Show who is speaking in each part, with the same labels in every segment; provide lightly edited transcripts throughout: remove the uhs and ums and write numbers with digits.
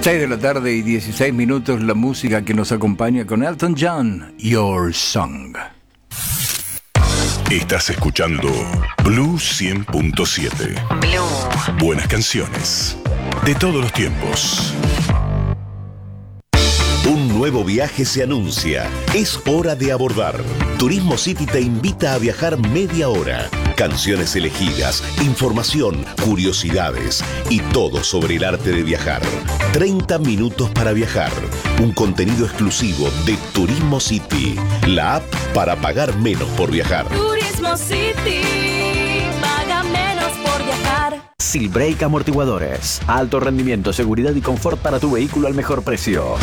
Speaker 1: 6 de la tarde y 16 minutos, la música que nos acompaña con Elton John, Your Song.
Speaker 2: Estás escuchando Blue 100.7.
Speaker 3: Blue.
Speaker 2: Buenas canciones de todos los tiempos.
Speaker 4: Un nuevo viaje se anuncia. Es hora de abordar. Turismo City te invita a viajar media hora. Canciones elegidas, información, curiosidades y todo sobre el arte de viajar. 30 minutos para viajar. Un contenido exclusivo de Turismo City, la app para pagar menos por viajar.
Speaker 5: Turismo City, paga menos por viajar.
Speaker 6: Silbrake Amortiguadores. Alto rendimiento, seguridad y confort para tu vehículo al mejor precio.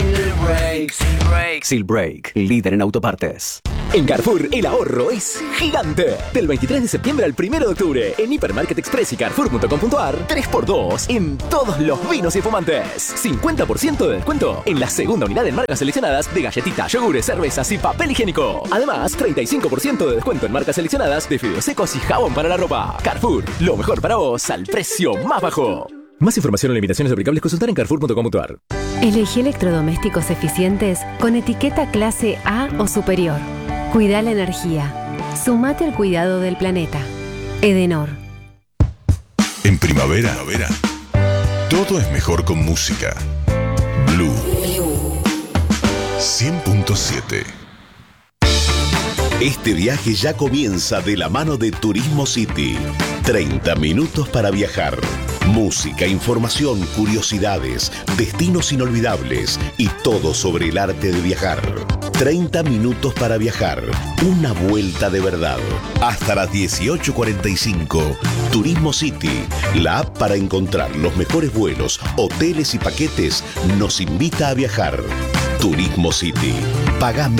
Speaker 6: Silbrake, líder en autopartes.
Speaker 7: En Carrefour, el ahorro es gigante. Del 23 de septiembre al 1 de octubre, en Hipermarket Express y Carrefour.com.ar, 3x2 en todos los vinos y fumantes. 50% de descuento en la segunda unidad en marcas seleccionadas de galletitas, yogures, cervezas y papel higiénico. Además, 35% de descuento en marcas seleccionadas de fideos secos y jabón para la ropa. Carrefour, lo mejor para vos al precio más bajo. Más información o limitaciones aplicables, consultar en Carrefour.com.ar.
Speaker 8: Elegí electrodomésticos eficientes con etiqueta clase A o superior. Cuida la energía. Sumate al cuidado del planeta. Edenor.
Speaker 2: En primavera, todo es mejor con música. Blue 100.7.
Speaker 4: Este viaje ya comienza de la mano de Turismo City. 30 minutos para viajar. Música, información, curiosidades, destinos inolvidables y todo sobre el arte de viajar. 30 minutos para viajar. Una vuelta de verdad. Hasta las 18:45. Turismo City, la app para encontrar los mejores vuelos, hoteles y paquetes, nos invita a viajar. Turismo City. Paga menos